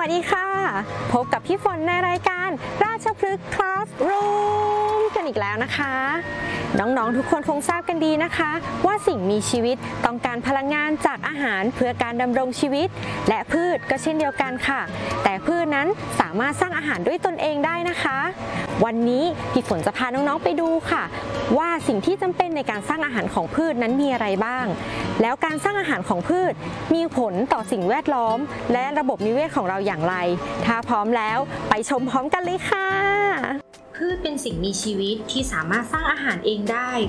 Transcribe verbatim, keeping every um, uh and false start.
วัสดีค่ะพบกับพี่ฝนในรายการราชพฤกษ์คลาสรูมกันอีกแล้วนะคะน้องๆทุกคนคงทราบกันดีนะคะว่าสิ่งมีชีวิตต้องการพลังงานจากอาหารเพื่อการดำรงชีวิตและพืชก็เช่นเดียวกันค่ะแต่พืชนั้นสามารถสร้างอาหารด้วยตนเองได้นะคะวันนี้พี่ฝนจะพาน้องๆไปดูค่ะว่าสิ่งที่จำเป็นในการสร้างอาหารของพืชนั้นมีอะไรบ้างแล้วการสร้างอาหารของพืชมีผลต่อสิ่งแวดล้อมและระบบนิเวศของเราอย่างไรถ้าพร้อมแล้วไปชมพร้อมกันเลยค่ะพืชเป็นสิ่งมีชีวิตที่สามารถสร้างอาหารเองได้